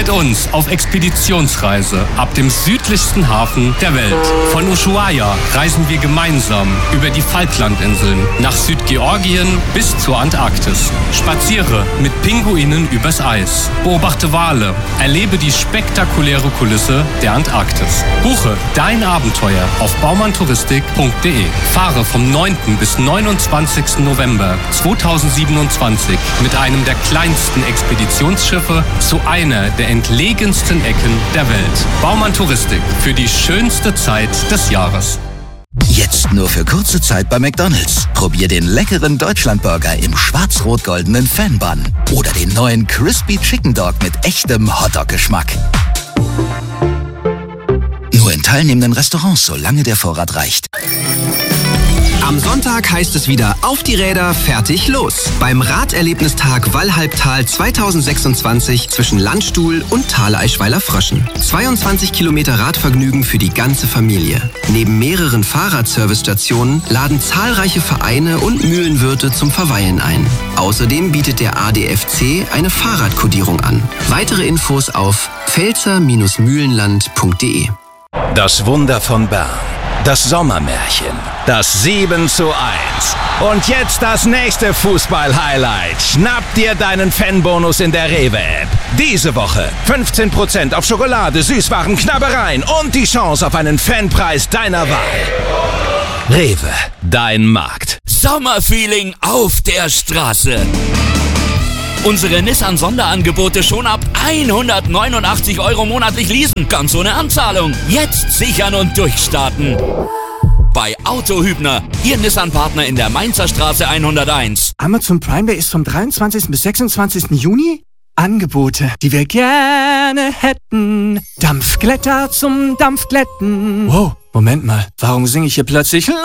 mit uns auf Expeditionsreise ab dem südlichsten Hafen der Welt. Von Ushuaia reisen wir gemeinsam über die Falklandinseln nach Südgeorgien bis zur Antarktis. Spaziere mit Pinguinen übers Eis. Beobachte Wale. Erlebe die spektakuläre Kulisse der Antarktis. Buche dein Abenteuer auf baumannTouristik.de. Fahre vom 9. bis 29. November 2027 mit einem der kleinsten Expeditionsschiffe zu einer der entlegensten Ecken der Welt. Baumann Touristik für die schönste Zeit des Jahres. Jetzt nur für kurze Zeit bei McDonald's. Probier den leckeren Deutschlandburger im schwarz-rot-goldenen Fan-Bun oder den neuen Crispy Chicken Dog mit echtem Hotdog-Geschmack. Nur in teilnehmenden Restaurants, solange der Vorrat reicht. Am Sonntag heißt es wieder auf die Räder, fertig, los. Beim Raderlebnistag Wallhalbtal 2026 zwischen Landstuhl und Thaleischweiler Fröschen. 22 Kilometer Radvergnügen für die ganze Familie. Neben mehreren Fahrradservicestationen laden zahlreiche Vereine und Mühlenwirte zum Verweilen ein. Außerdem bietet der ADFC eine Fahrradkodierung an. Weitere Infos auf pfälzer-mühlenland.de. Das Wunder von Bern. Das Sommermärchen. Das 7:1. Und jetzt das nächste Fußball-Highlight. Schnapp dir deinen Fanbonus in der Rewe-App. Diese Woche 15% auf Schokolade, Süßwaren, Knabbereien und die Chance auf einen Fanpreis deiner Wahl. Rewe, dein Markt. Sommerfeeling auf der Straße. Unsere Nissan-Sonderangebote schon ab 189 € monatlich leasen. Ganz ohne Anzahlung. Jetzt sichern und durchstarten. Bei Autohübner, Ihr Nissan-Partner in der Mainzer Straße 101. Amazon Prime Day ist vom 23. bis 26. Juni. Angebote, die wir gerne hätten. Dampfglätter zum Dampfglätten. Wow, Moment mal, warum singe ich hier plötzlich